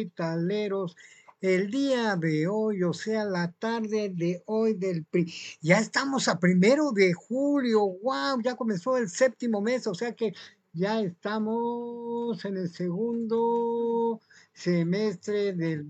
Taleros, el día de hoy, o sea, la tarde de hoy ya estamos a 1 de julio, wow, ya comenzó el séptimo mes, o sea que ya estamos en el segundo semestre del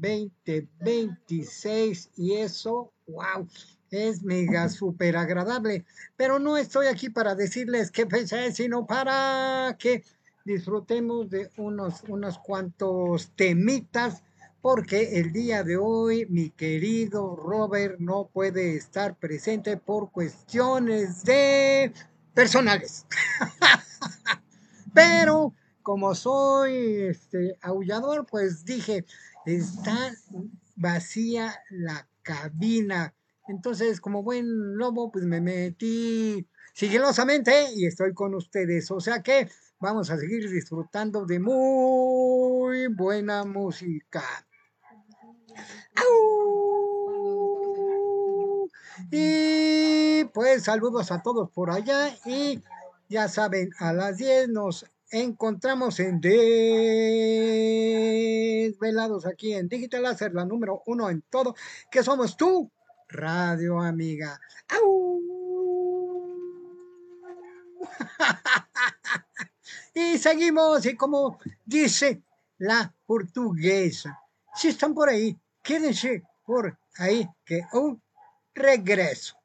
2026 y eso, wow, es mega súper agradable. Pero no estoy aquí para decirles qué fecha es, sino para que disfrutemos de unos cuantos temitas, porque el día de hoy mi querido Robert no puede estar presente por cuestiones de personales. Pero como soy aullador, pues dije, está vacía la cabina. Entonces, como buen lobo, pues me metí sigilosamente y estoy con ustedes. O sea que vamos a seguir disfrutando de muy buena música. ¡Au! Y pues saludos a todos por allá y ya saben, a las 10 nos encontramos en Desvelados aquí en Digital Láser, la número uno en todo, que somos tú, Radio Amiga. ¡Au! Y seguimos, y como dice la portuguesa, si están por ahí, quédense por ahí, que regreso.